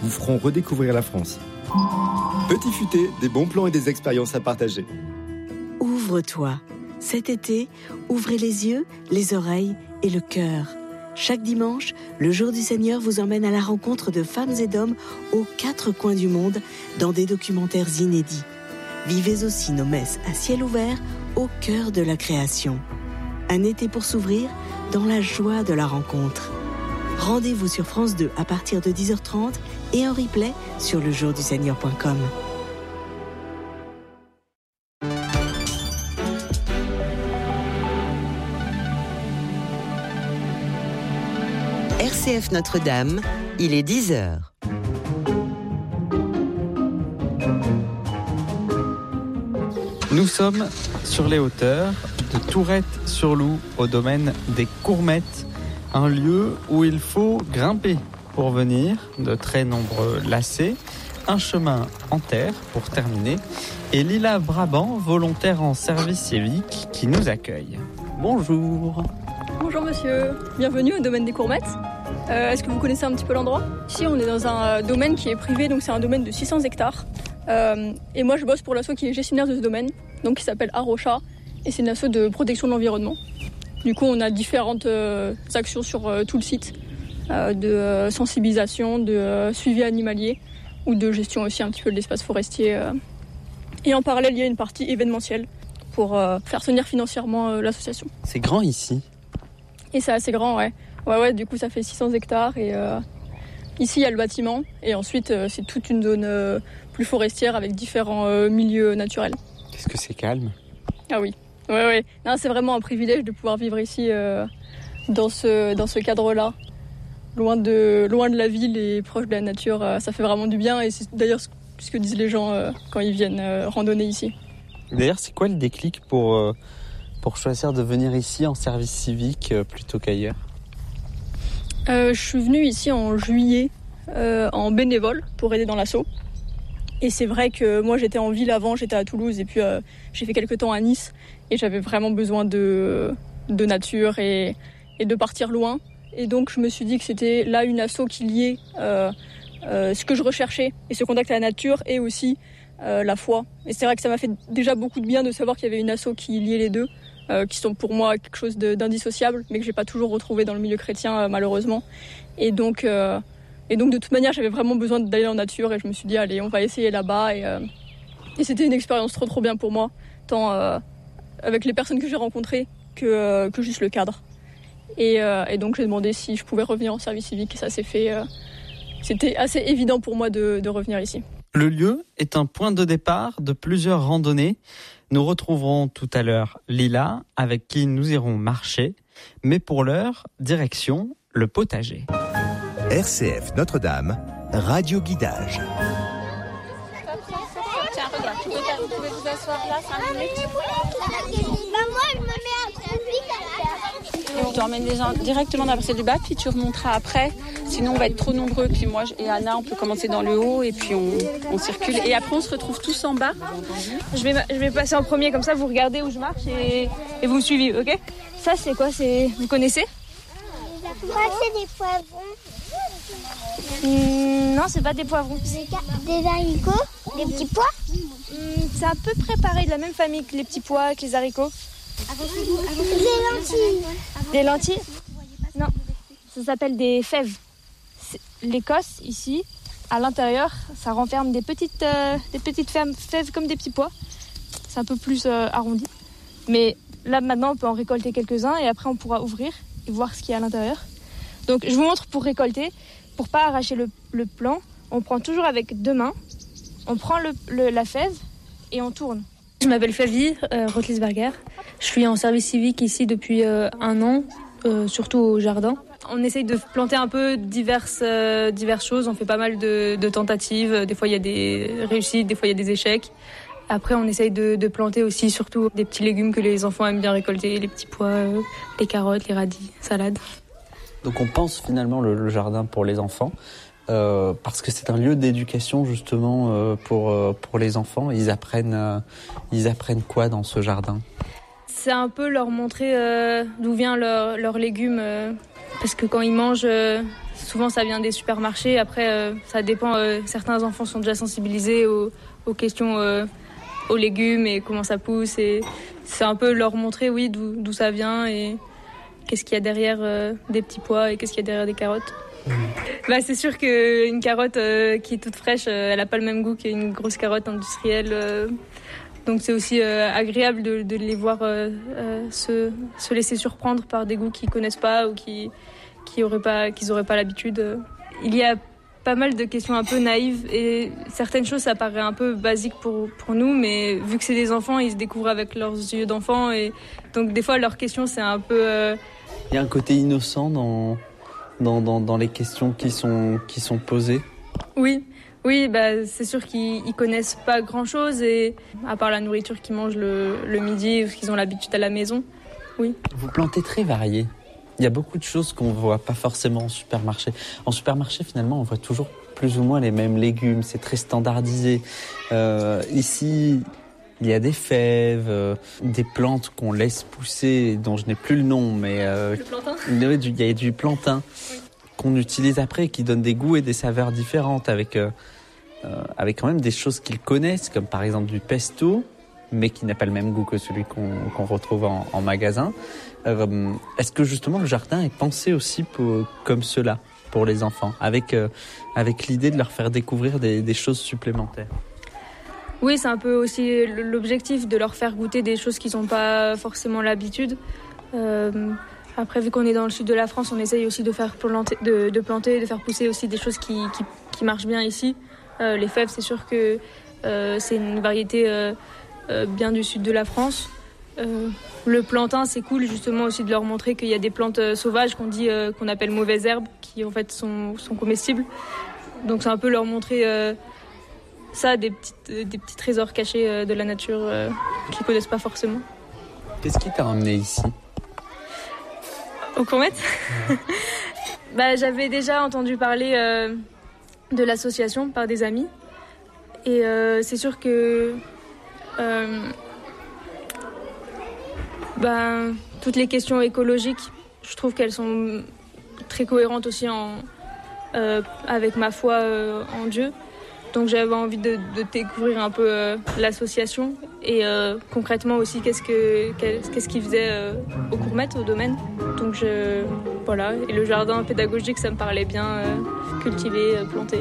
vous feront redécouvrir la France. Petit Futé, des bons plans et des expériences à partager. Ouvre-toi. Cet été, ouvrez les yeux, les oreilles et le cœur. Chaque dimanche, le Jour du Seigneur vous emmène à la rencontre de femmes et d'hommes aux 4 coins du monde dans des documentaires inédits. Vivez aussi nos messes à ciel ouvert au cœur de la création. Un été pour s'ouvrir dans la joie de la rencontre. Rendez-vous sur France 2 à partir de 10h30 et en replay sur lejourduseigneur.com. RCF Notre-Dame, il est 10h. Nous sommes sur les hauteurs de Tourette-sur-Loup, au domaine des Courmettes, un lieu où il faut grimper pour venir, de très nombreux lacets, un chemin en terre pour terminer, et Lila Brabant, volontaire en service civique, qui nous accueille. Bonjour. Bonjour monsieur, bienvenue au domaine des Courmettes. Est-ce que vous connaissez un petit peu l'endroit ? Ici on est dans un domaine qui est privé, donc c'est un domaine de 600 hectares. Et moi je bosse pour l'asso qui est gestionnaire de ce domaine, donc qui s'appelle Arocha, et c'est une asso de protection de l'environnement. Du coup on a différentes actions sur tout le site, de sensibilisation, de suivi animalier, ou de gestion aussi un petit peu de l'espace forestier. Et en parallèle il y a une partie événementielle pour faire tenir financièrement l'association. C'est grand ici. Et c'est assez grand, ouais. Ouais, du coup ça fait 600 hectares et ici il y a le bâtiment et ensuite c'est toute une zone plus forestière avec différents milieux naturels. Qu'est-ce que c'est calme ? Ah oui, ouais. Non, c'est vraiment un privilège de pouvoir vivre ici dans ce cadre-là, loin de la ville et proche de la nature. Ça fait vraiment du bien et c'est d'ailleurs ce que disent les gens quand ils viennent randonner ici. D'ailleurs, c'est quoi le déclic pour choisir de venir ici en service civique plutôt qu'ailleurs ? Je suis venue ici en juillet en bénévole pour aider dans l'asso. Et c'est vrai que moi j'étais en ville avant, j'étais à Toulouse et puis j'ai fait quelques temps à Nice et j'avais vraiment besoin de nature et de partir loin. Et donc je me suis dit que c'était là une asso qui liait ce que je recherchais et ce contact à la nature et aussi la foi. Et c'est vrai que ça m'a fait déjà beaucoup de bien de savoir qu'il y avait une asso qui liait les deux. Qui sont pour moi quelque chose d'indissociable, mais que j'ai pas toujours retrouvé dans le milieu chrétien malheureusement. Et donc de toute manière, j'avais vraiment besoin d'aller en nature et je me suis dit allez, on va essayer là-bas. Et c'était une expérience trop bien pour moi, tant avec les personnes que j'ai rencontrées que juste le cadre. Et donc j'ai demandé si je pouvais revenir en service civique et ça s'est fait. C'était assez évident pour moi de revenir ici. Le lieu est un point de départ de plusieurs randonnées. Nous retrouverons tout à l'heure Lila, avec qui nous irons marcher. Mais pour l'heure, direction le potager. RCF Notre-Dame, radio guidage. Tiens, regarde, vous pouvez vous asseoir là 5 minutes. Moi, je me mets accroupie. Tu emmènes les gens directement dans la parcelle du bas, puis tu remonteras après. Sinon, on va être trop nombreux. Puis moi et Anna, on peut commencer dans le haut et puis on circule. Et après, on se retrouve tous en bas. Je vais passer en premier, comme ça, vous regardez où je marche et vous me suivez, ok ? Ça, c'est quoi ? Vous connaissez ? Moi, c'est des poivrons. Non, c'est pas des poivrons. Des haricots, des petits pois. C'est à peu près pareil, de la même famille que les petits pois, que les haricots. Des lentilles. Des lentilles ? Non, ça s'appelle des fèves. L'écosse, ici, à l'intérieur, ça renferme des petites fèves comme des petits pois. C'est un peu plus arrondi. Mais là, maintenant, on peut en récolter quelques-uns et après, on pourra ouvrir et voir ce qu'il y a à l'intérieur. Donc, je vous montre pour récolter. Pour pas arracher le plant, on prend toujours avec 2 mains. On prend la fève et on tourne. Je m'appelle Flavie Rotlisberger. Je suis en service civique ici depuis 1 an, surtout au jardin. On essaye de planter un peu diverses choses. On fait pas mal de tentatives. Des fois, il y a des réussites, des fois, il y a des échecs. Après, on essaye de planter aussi surtout des petits légumes que les enfants aiment bien récolter, les petits pois, les carottes, les radis, salades. Donc on pense finalement le jardin pour les enfants, parce que c'est un lieu d'éducation justement pour les enfants. Ils apprennent quoi dans ce jardin ? C'est un peu leur montrer d'où viennent leurs légumes, parce que quand ils mangent, souvent ça vient des supermarchés. Après, ça dépend. Certains enfants sont déjà sensibilisés aux questions, aux légumes et comment ça pousse. Et c'est un peu leur montrer, oui, d'où ça vient et qu'est-ce qu'il y a derrière des petits pois et qu'est-ce qu'il y a derrière des carottes. Bah, c'est sûr qu'une carotte qui est toute fraîche, elle n'a pas le même goût qu'une grosse carotte industrielle. Donc c'est aussi agréable de les voir se laisser surprendre par des goûts qu'ils ne connaissent pas ou qu'ils n'auraient pas l'habitude. Il y a pas mal de questions un peu naïves et certaines choses, ça paraît un peu basique pour nous, mais vu que c'est des enfants, ils se découvrent avec leurs yeux d'enfants. Et donc des fois, leurs questions, c'est un peu... Il y a un côté innocent dans les questions qui sont posées. Oui, bah, c'est sûr qu'ils connaissent pas grand-chose, et à part la nourriture qu'ils mangent le midi ou ce qu'ils ont l'habitude à la maison. Oui. Vous plantez très varié. Il y a beaucoup de choses qu'on ne voit pas forcément en supermarché. En supermarché, finalement, on voit toujours plus ou moins les mêmes légumes. C'est très standardisé. Ici, il y a des fèves, des plantes qu'on laisse pousser, dont je n'ai plus le nom, mais... Le plantain. Il y a du plantain, oui, qu'on utilise après, qui donne des goûts et des saveurs différentes, avec quand même des choses qu'ils connaissent, comme par exemple du pesto, mais qui n'a pas le même goût que celui qu'on retrouve en magasin. Est-ce que justement le jardin est pensé aussi comme cela, pour les enfants, avec l'idée de leur faire découvrir des choses supplémentaires? Oui, c'est un peu aussi l'objectif de leur faire goûter des choses qu'ils n'ont pas forcément l'habitude. Après, vu qu'on est dans le sud de la France, on essaye aussi de planter, de faire pousser aussi des choses qui marchent bien ici. Les fèves, c'est sûr que c'est une variété bien du sud de la France. Le plantain, c'est cool justement aussi de leur montrer qu'il y a des plantes sauvages qu'on appelle mauvaises herbes, qui en fait sont comestibles. Donc c'est un peu leur montrer ça, des petits trésors cachés de la nature qu'ils ne connaissent pas forcément. Qu'est-ce qui t'a emmené ici ? Aux courmettes ? Bah, j'avais déjà entendu parler de l'association par des amis. Et c'est sûr que toutes les questions écologiques, je trouve qu'elles sont très cohérentes aussi avec ma foi en Dieu. Donc j'avais envie de découvrir un peu l'association et concrètement aussi qu'est-ce qu'ils faisaient aux courmettes, au domaine. Donc voilà, et le jardin pédagogique, ça me parlait bien, cultiver, planter.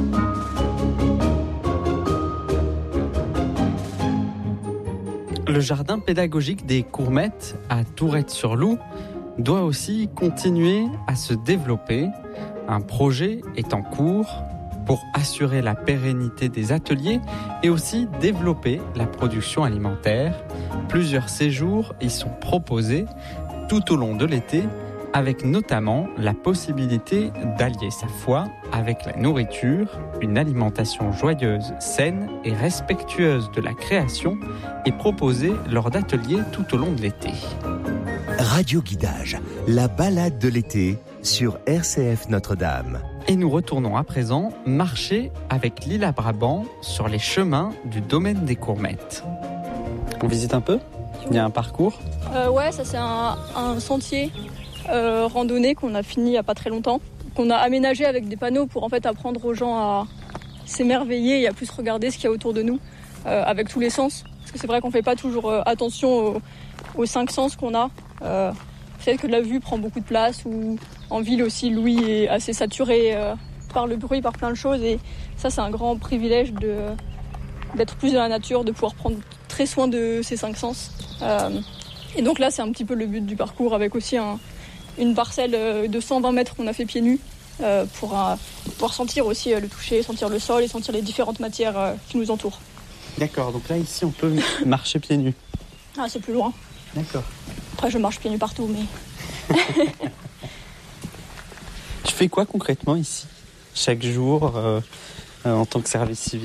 Le jardin pédagogique des Courmettes à Tourette-sur-Loup doit aussi continuer à se développer. Un projet est en cours pour assurer la pérennité des ateliers et aussi développer la production alimentaire. Plusieurs séjours y sont proposés tout au long de l'été, avec notamment la possibilité d'allier sa foi avec la nourriture. Une alimentation joyeuse, saine et respectueuse de la création est proposée lors d'ateliers tout au long de l'été. Radio Guidage, la balade de l'été sur RCF Notre-Dame. Et nous retournons à présent marcher avec Lila Brabant sur les chemins du domaine des Courmettes. On visite un peu ? Il y a un parcours ? Ouais, ça c'est un sentier randonnée qu'on a fini il n'y a pas très longtemps, qu'on a aménagé avec des panneaux pour en fait apprendre aux gens à s'émerveiller et à plus regarder ce qu'il y a autour de nous avec tous les sens. Parce que c'est vrai qu'on ne fait pas toujours attention aux 5 sens qu'on a. Peut-être que la vue prend beaucoup de place, ou en ville aussi l'ouïe est assez saturée par le bruit, par plein de choses, et ça c'est un grand privilège d'être plus dans la nature, de pouvoir prendre très soin de ces 5 sens. Et donc là c'est un petit peu le but du parcours, avec aussi une parcelle de 120 mètres qu'on a fait pieds nus pour pouvoir sentir aussi le toucher, sentir le sol et sentir les différentes matières qui nous entourent. D'accord, donc là ici on peut marcher pieds nus. Ah, c'est plus loin. D'accord. Après je marche pieds nus partout, mais... Tu fais quoi concrètement ici, chaque jour, en tant que service civique ?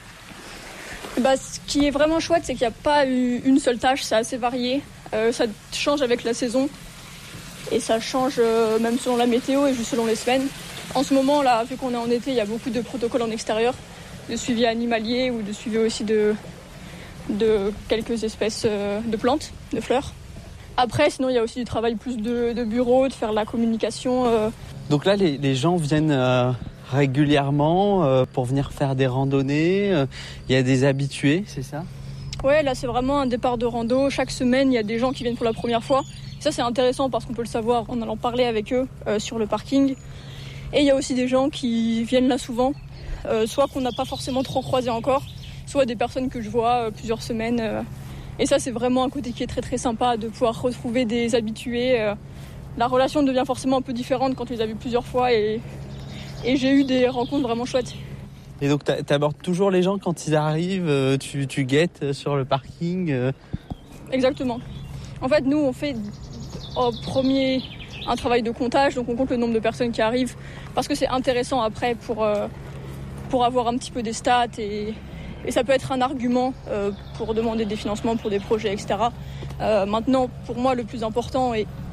Ce qui est vraiment chouette, c'est qu'il n'y a pas une seule tâche, c'est assez varié. Ça change avec la saison. Et ça change même selon la météo et juste selon les semaines. En ce moment, là, vu qu'on est en été, il y a beaucoup de protocoles en extérieur, de suivi animalier ou de suivi aussi de quelques espèces de plantes, de fleurs. Après, sinon, il y a aussi du travail plus de bureau, de faire la communication Donc là, les gens viennent régulièrement pour venir faire des randonnées. Il y a des habitués, c'est ça ? Ouais, là c'est vraiment un départ de rando. Chaque semaine, il y a des gens qui viennent pour la première fois. Et ça c'est intéressant parce qu'on peut le savoir en allant parler avec eux sur le parking. Et il y a aussi des gens qui viennent là souvent, soit qu'on n'a pas forcément trop croisé encore, soit des personnes que je vois plusieurs semaines. Et ça c'est vraiment un côté qui est très très sympa de pouvoir retrouver des habitués. La relation devient forcément un peu différente quand tu les as vus plusieurs fois et j'ai eu des rencontres vraiment chouettes. Et donc t'abordes toujours les gens quand ils arrivent, tu guettes sur le parking Exactement. En fait, nous on fait au premier un travail de comptage, donc on compte le nombre de personnes qui arrivent parce que c'est intéressant après pour avoir un petit peu des stats et ça peut être un argument pour demander des financements pour des projets, etc. Maintenant, pour moi, le plus important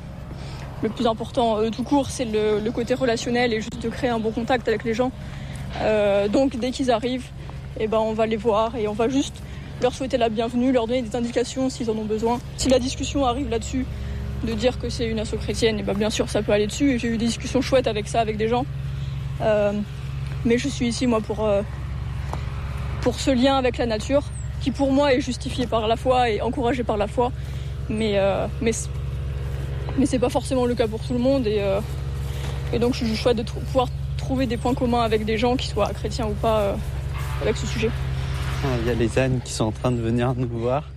tout court, c'est le côté relationnel et juste de créer un bon contact avec les gens. Donc dès qu'ils arrivent, on va les voir et on va juste leur souhaiter la bienvenue, leur donner des indications s'ils en ont besoin. Si la discussion arrive là-dessus, de dire que c'est une asso chrétienne, bien sûr ça peut aller dessus. Et j'ai eu des discussions chouettes avec ça, avec des gens. Mais je suis ici moi pour ce lien avec la nature, qui pour moi est justifié par la foi et encouragé par la foi. Mais c'est pas forcément le cas pour tout le monde et donc je suis chouette de pouvoir trouver des points communs avec des gens qui soient chrétiens ou pas avec ce sujet. Il y a les ânes qui sont en train de venir nous voir.